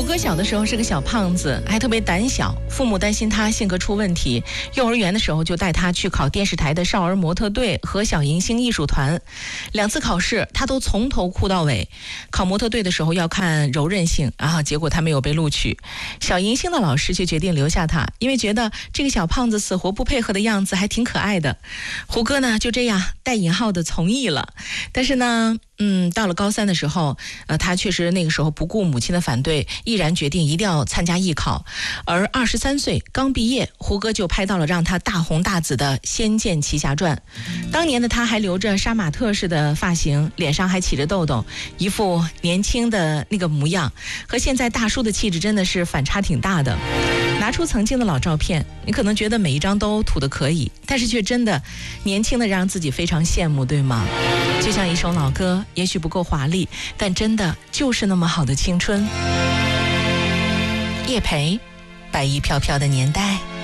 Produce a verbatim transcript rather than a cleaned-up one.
哥小的时候是个小胖子，还特别胆小，父母担心他性格出问题，幼儿园的时候就带他去考电视台的少儿模特队和小迎星艺术团。两次考试他都从头哭到尾。考模特队的时候要看柔韧性啊，结果他没有被录取。小迎星的老师却决定留下他，因为觉得这个小胖子死活不配合的样子还挺可爱的。胡歌呢就这样带引号的从艺了。但是呢嗯，到了高三的时候，呃，他确实那个时候不顾母亲的反对，毅然决定一定要参加艺考。而二十三岁刚毕业，胡歌就拍到了让他大红大紫的《仙剑奇侠传》。当年的他还留着杀马特式的发型，脸上还起着痘痘，一副年轻的那个模样，和现在大叔的气质真的是反差挺大的。拿出曾经的老照片，你可能觉得每一张都土得可以，但是却真的年轻的让自己非常羡慕，对吗？就像一首老歌，也许不够华丽，但真的就是那么好的青春。叶培，白衣飘飘的年代。